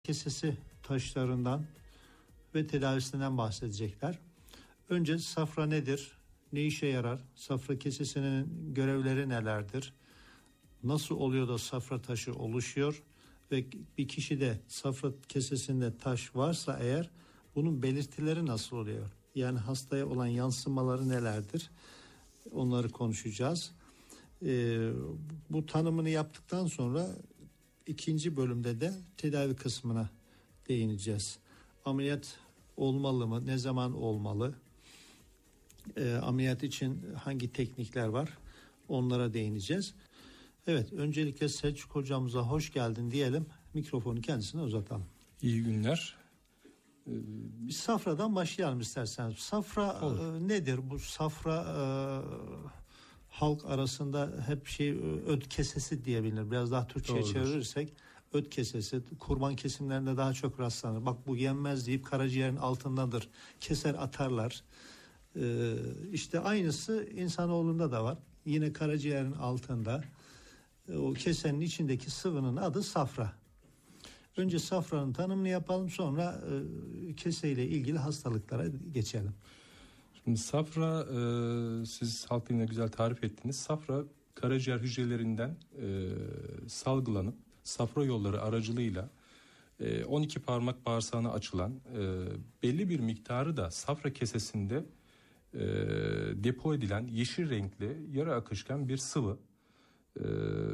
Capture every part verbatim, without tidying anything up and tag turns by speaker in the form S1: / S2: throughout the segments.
S1: kesesi taşlarından ve tedavisinden bahsedecekler. Önce safra nedir? Ne işe yarar? Safra kesesinin görevleri nelerdir? Nasıl oluyor da safra taşı oluşuyor? Ve bir kişide safra kesesinde taş varsa eğer bunun belirtileri nasıl oluyor? Yani hastaya olan yansımaları nelerdir? Onları konuşacağız. Ee, bu tanımını yaptıktan sonra ikinci bölümde de tedavi kısmına değineceğiz. Ameliyat olmalı mı? Ne zaman olmalı? Ee, ameliyat için hangi teknikler var? Onlara değineceğiz. Evet, öncelikle Selçuk hocamıza hoş geldin diyelim. Mikrofonu kendisine uzatalım.
S2: İyi günler.
S1: Ee, Biz safradan başlayalım isterseniz. Safra e, nedir? Bu safra e, halk arasında hep şey öd kesesi diye bilinir. Biraz daha Türkçe'ye çevirirsek öd kesesi, kurban kesimlerinde daha çok rastlanır. Bak bu yenmez deyip karaciğerin altındadır. Keser atarlar. Ee, işte aynısı insanoğlunda da var. Yine karaciğerin altında. O kesenin içindeki sıvının adı safra. Önce safranın tanımını yapalım, sonra e, keseyle ilgili hastalıklara geçelim.
S2: Şimdi safra, e, siz halk dilinde güzel tarif ettiniz. Safra karaciğer hücrelerinden e, salgılanıp safra yolları aracılığıyla e, on iki parmak bağırsağına açılan e, belli bir miktarı da safra kesesinde e, depo edilen yeşil renkli yarı akışkan bir sıvı. E,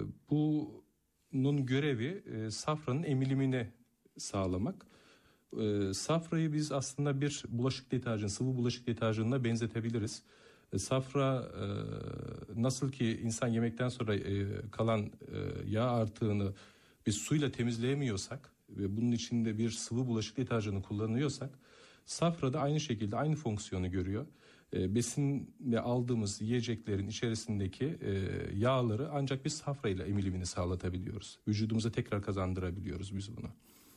S2: bunun görevi e, safranın emilimini sağlamak. E, safrayı biz aslında bir bulaşık deterjanı, sıvı bulaşık deterjanına benzetebiliriz. E, safra e, nasıl ki insan yemekten sonra e, kalan e, yağ artığını biz suyla temizleyemiyorsak ve bunun içinde bir sıvı bulaşık deterjanı kullanıyorsak, safra da aynı şekilde aynı fonksiyonu görüyor. E, besinle aldığımız yiyeceklerin içerisindeki e, yağları ancak biz safra ile emilimini sağlatabiliyoruz. Vücudumuza tekrar kazandırabiliyoruz biz bunu.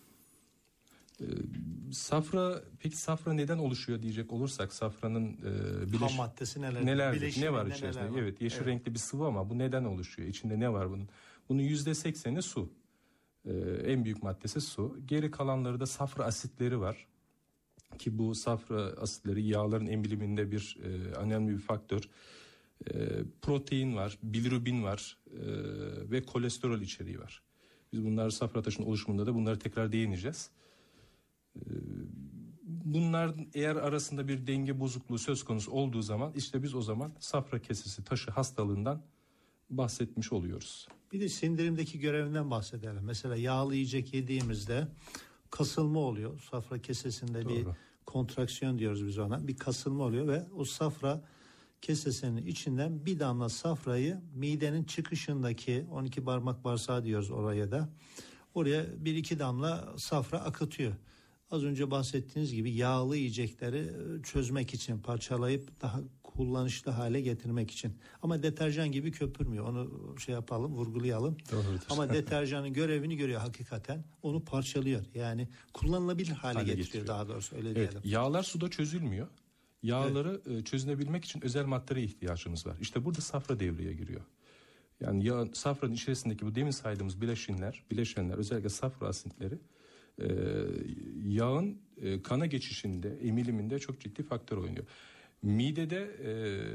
S2: E, safra, peki safra neden oluşuyor diyecek olursak, safranın e, bileş, ham maddesi nelerdir? nelerdir? Ne var içerisinde? Var? Evet, yeşil evet. renkli bir sıvı ama bu neden oluşuyor? İçinde ne var bunun? Bunun yüzde sekseni su. E, en büyük maddesi su. Geri kalanları da safra asitleri var. Ki bu safra asitleri yağların emiliminde bir e, önemli bir faktör. E, protein var, bilirubin var e, ve kolesterol içeriği var. Biz bunlar safra taşının oluşumunda da bunları tekrar değineceğiz. E, bunlar eğer arasında bir denge bozukluğu söz konusu olduğu zaman işte biz o zaman safra kesesi taşı hastalığından bahsetmiş oluyoruz.
S1: Bir de sindirimdeki görevinden bahsedelim. Mesela yağlı yiyecek yediğimizde kasılma oluyor. Safra kesesinde Doğru. bir kontraksiyon diyoruz biz ona. Bir kasılma oluyor ve o safra kesesinin içinden bir damla safrayı midenin çıkışındaki on iki parmak bağırsağı diyoruz oraya da. Oraya bir iki damla safra akıtıyor. Az önce bahsettiğiniz gibi yağlı yiyecekleri çözmek için, parçalayıp daha kullanışlı hale getirmek için. Ama deterjan gibi köpürmüyor. Onu şey yapalım, vurgulayalım. Doğrudur. Ama deterjanın görevini görüyor hakikaten. Onu parçalıyor. Yani kullanılabilir hale, hale getiriyor, getiriyor daha doğrusu öyle evet, diyelim.
S2: Yağlar suda çözülmüyor. Yağları evet. çözünebilmek için özel maddelere ihtiyacımız var. İşte burada safra devreye giriyor. Yani yağ, safranın içerisindeki bu demin saydığımız bileşenler, bileşenler özellikle safra asitleri Ee, yağın e, kana geçişinde, emiliminde çok ciddi faktör oynuyor. Midede e,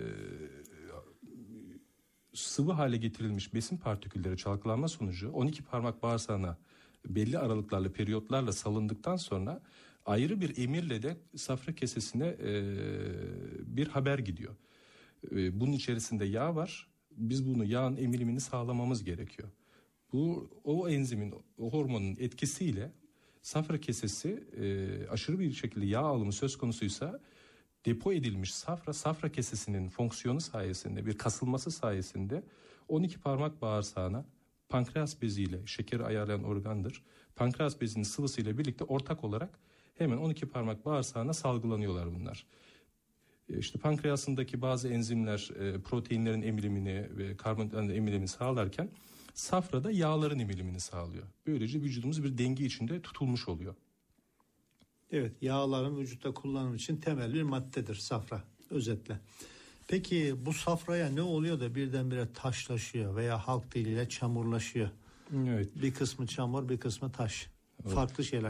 S2: sıvı hale getirilmiş besin partikülleri çalkalanma sonucu on iki parmak bağırsağına belli aralıklarla, periyotlarla salındıktan sonra ayrı bir emirle de safra kesesine e, bir haber gidiyor. E, bunun içerisinde yağ var. Biz bunu yağın emilimini sağlamamız gerekiyor. Bu o enzimin, o hormonun etkisiyle safra kesesi e, aşırı bir şekilde yağ alımı söz konusuysa depo edilmiş safra, safra kesesinin fonksiyonu sayesinde, bir kasılması sayesinde on iki parmak bağırsağına pankreas beziyle, şekeri ayarlayan organdır, pankreas bezinin sıvısıyla birlikte ortak olarak hemen on iki parmak bağırsağına salgılanıyorlar bunlar. E, işte pankreasındaki bazı enzimler e, proteinlerin emilimini ve karbonhidratların emilimini sağlarken safra da yağların emilimini sağlıyor. Böylece vücudumuz bir denge içinde tutulmuş oluyor.
S1: Evet, yağların vücutta kullanım için temel bir maddedir safra özetle. Peki bu safraya ne oluyor da birdenbire taşlaşıyor veya halk diliyle çamurlaşıyor?
S2: Evet.
S1: Bir kısmı çamur, bir kısmı taş. Evet. Farklı şeyler.